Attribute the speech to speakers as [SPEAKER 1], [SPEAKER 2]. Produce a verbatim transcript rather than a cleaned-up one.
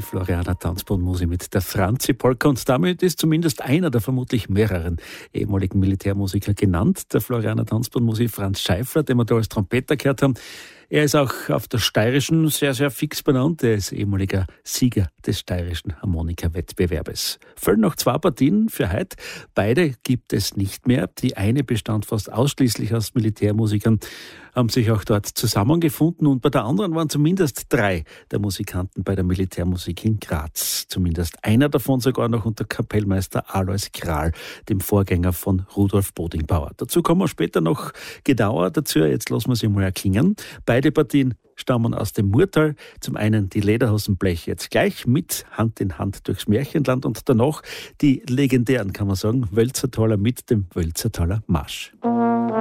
[SPEAKER 1] Floriana Tanzbodenmusi mit der Franzi-Polka. Und damit ist zumindest einer der vermutlich mehreren ehemaligen Militärmusiker genannt. Der Floriana Tanzbodenmusi Franz Scheifler, den wir da als Trompeter gehört haben. Er ist auch auf der Steirischen sehr, sehr fix benannt. Er ist ehemaliger Sieger des Steirischen Harmonika-Wettbewerbes. Fehlen noch zwei Partien für heute. Beide gibt es nicht mehr. Die eine bestand fast ausschließlich aus Militärmusikern, haben sich auch dort zusammengefunden. Und bei der anderen waren zumindest drei der Musikanten bei der Militärmusik in Graz. Zumindest einer davon sogar noch unter Kapellmeister Alois Kral, dem Vorgänger von Rudolf Bodingbauer. Dazu kommen wir später noch genauer dazu. Jetzt lassen wir sie mal erklingen. Beide Partien stammen aus dem Murtal. Zum einen die Lederhosenblech jetzt gleich mit Hand in Hand durchs Märchenland und danach die legendären, kann man sagen, Wölzertaler mit dem Wölzertaler Marsch.